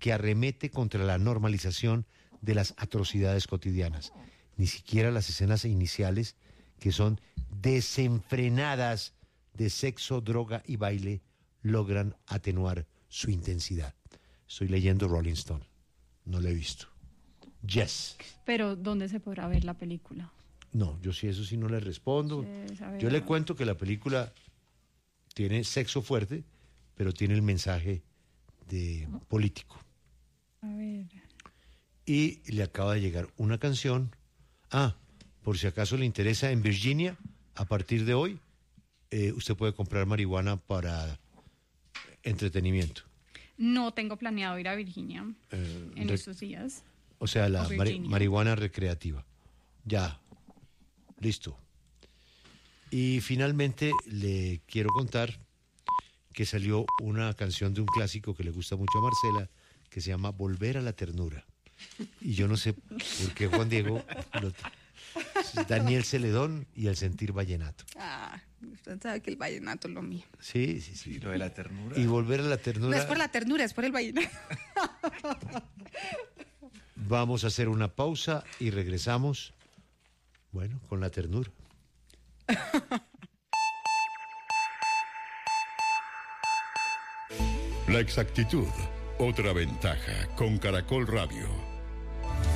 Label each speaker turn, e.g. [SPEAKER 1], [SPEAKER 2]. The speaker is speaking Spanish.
[SPEAKER 1] que arremete contra la normalización de las atrocidades cotidianas. Ni siquiera las escenas iniciales, que son desenfrenadas de sexo, droga y baile, logran atenuar su intensidad. Estoy leyendo Rolling Stone, no lo he visto. Yes.
[SPEAKER 2] Pero, ¿dónde se podrá ver la película?
[SPEAKER 1] No, yo sí, eso sí no le respondo. Yo le cuento que la película tiene sexo fuerte, pero tiene el mensaje de político.
[SPEAKER 2] A ver.
[SPEAKER 1] Y le acaba de llegar una canción. Por si acaso le interesa, en Virginia, a partir de hoy, usted puede comprar marihuana para entretenimiento.
[SPEAKER 2] No tengo planeado ir a Virginia en estos días.
[SPEAKER 1] O sea, la marihuana recreativa. Ya, listo. Y finalmente le quiero contar que salió una canción de un clásico que le gusta mucho a Marcela, que se llama Volver a la ternura. Y yo no sé por qué Juan Diego, Daniel Celedón y el sentir vallenato.
[SPEAKER 3] Usted sabe que el vallenato es lo mío.
[SPEAKER 1] Sí.
[SPEAKER 4] Lo de la ternura.
[SPEAKER 1] Y Volver a la ternura.
[SPEAKER 3] No es por la ternura, es por el vallenato.
[SPEAKER 1] Vamos a hacer una pausa y regresamos, bueno, con la ternura.
[SPEAKER 5] La exactitud, otra ventaja con Caracol Radio.